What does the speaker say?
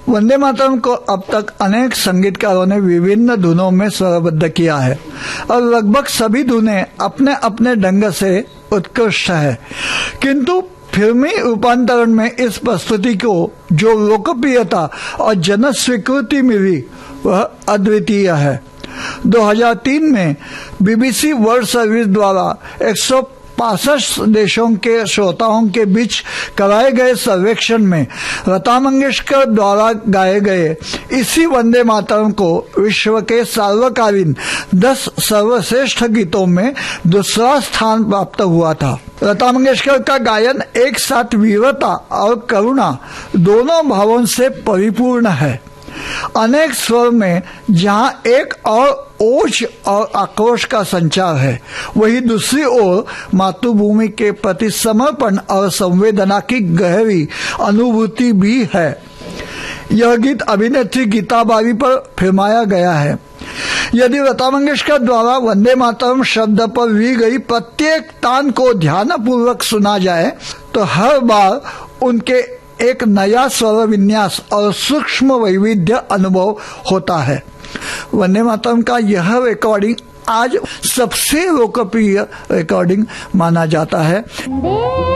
वंदे मातरम को अब तक अनेक संगीतकारों ने विभिन्न धुनों में स्वरबद्ध किया है और लगभग सभी धुनें अपने अपने ढंग से उत्कृष्ट है, किंतु फिल्मी रूपांतरण में इस प्रस्तुति को जो लोकप्रियता और जन स्वीकृति मिली वह अद्वितीय है। 2003 में बीबीसी वर्ल्ड सर्विस द्वारा 165 देशों के श्रोताओं के बीच कराए गए सर्वेक्षण में लता मंगेशकर द्वारा गाए गए इसी वंदे मातरम को विश्व के सार्वकालीन 10 सर्वश्रेष्ठ गीतों में दूसरा स्थान प्राप्त हुआ था। लता मंगेशकर का गायन एक साथ वीरता और करुणा दोनों भावों से परिपूर्ण है। अनेक स्वर में जहां एक और ओज और आक्रोश का संचार है, वहीं दूसरी ओर मातृभूमि के प्रति समर्पण और संवेदना की गहरी अनुभूति भी है। यह गीत अभिनेत्री गीता बारी पर फिल्माया गया है। यदि लता मंगेशकर द्वारा वंदे मातरम शब्द पर ली गई प्रत्येक तान को ध्यानपूर्वक सुना जाए तो हर बार उनके एक नया स्वर विन्यास और सूक्ष्म वैविध्य अनुभव होता है। वंदे मातरम का यह रिकॉर्डिंग आज सबसे लोकप्रिय रिकॉर्डिंग माना जाता है।